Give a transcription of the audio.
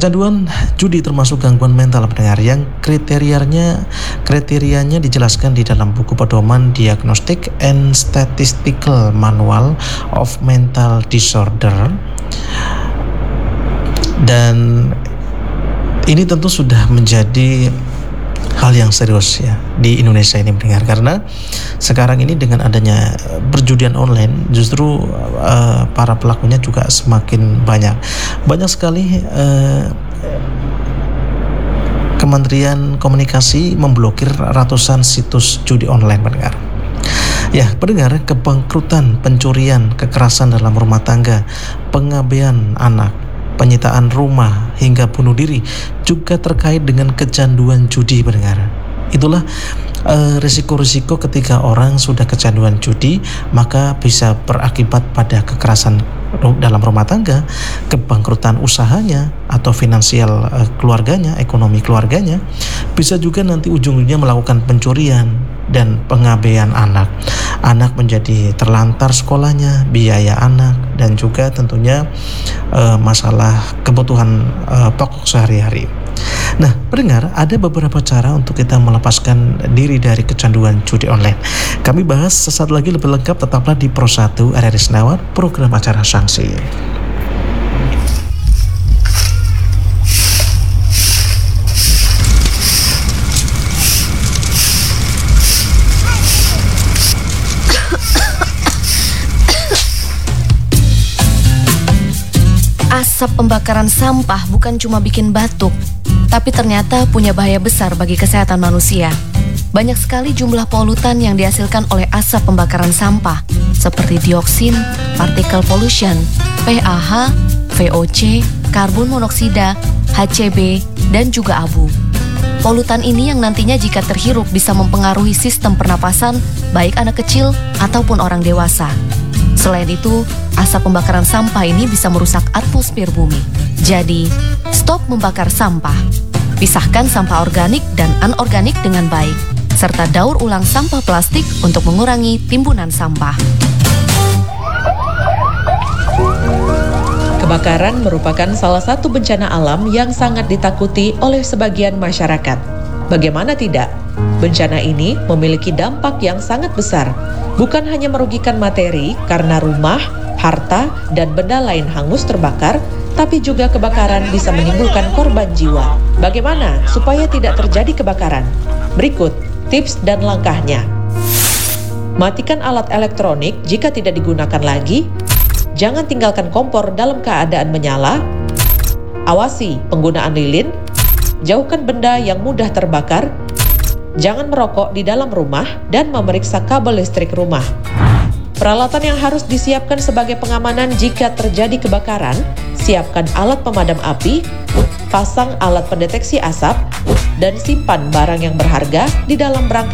Kecanduan judi termasuk gangguan mental pendengar yang kriterianya dijelaskan di dalam buku pedoman Diagnostic and Statistical Manual of Mental Disorder. Dan ini tentu sudah menjadi hal yang serius ya di Indonesia ini mendengar, karena sekarang ini dengan adanya perjudian online justru para pelakunya juga semakin banyak sekali. Kementerian Komunikasi memblokir ratusan situs judi online mendengar. Ya, pendengar, kebangkrutan, pencurian, kekerasan dalam rumah tangga, pengabaian anak, penyitaan rumah, hingga bunuh diri juga terkait dengan kecanduan judi pendengar. Itulah risiko-risiko ketika orang sudah kecanduan judi, maka bisa berakibat pada kekerasan dalam rumah tangga, kebangkrutan usahanya atau finansial keluarganya, ekonomi keluarganya. Bisa juga nanti ujung-ujungnya melakukan pencurian dan pengabaian anak. Anak menjadi terlantar sekolahnya, biaya anak, dan juga tentunya masalah kebutuhan pokok sehari-hari. Nah, pendengar, ada beberapa cara untuk kita melepaskan diri dari kecanduan judi online. Kami bahas sesaat lagi lebih lengkap, tetaplah di Pro 1 RRI Senawan, program acara Sanksi. Asap pembakaran sampah bukan cuma bikin batuk, tapi ternyata punya bahaya besar bagi kesehatan manusia. Banyak sekali jumlah polutan yang dihasilkan oleh asap pembakaran sampah, seperti dioksin, partikel pollution, PAH, VOC, karbon monoksida, HCB, dan juga abu. Polutan ini yang nantinya jika terhirup bisa mempengaruhi sistem pernapasan, baik anak kecil ataupun orang dewasa. Selain itu, asap pembakaran sampah ini bisa merusak atmosfer bumi. Jadi, stop membakar sampah. Pisahkan sampah organik dan anorganik dengan baik, serta daur ulang sampah plastik untuk mengurangi timbunan sampah. Kebakaran merupakan salah satu bencana alam yang sangat ditakuti oleh sebagian masyarakat. Bagaimana tidak? Bencana ini memiliki dampak yang sangat besar. Bukan hanya merugikan materi karena rumah, harta, dan benda lain hangus terbakar, tapi juga kebakaran bisa menimbulkan korban jiwa. Bagaimana supaya tidak terjadi kebakaran? Berikut tips dan langkahnya. Matikan alat elektronik jika tidak digunakan lagi. Jangan tinggalkan kompor dalam keadaan menyala. Awasi penggunaan lilin. Jauhkan benda yang mudah terbakar. Jangan merokok di dalam rumah dan memeriksa kabel listrik rumah. Peralatan yang harus disiapkan sebagai pengamanan jika terjadi kebakaran, siapkan alat pemadam api, pasang alat pendeteksi asap, dan simpan barang yang berharga di dalam berangkas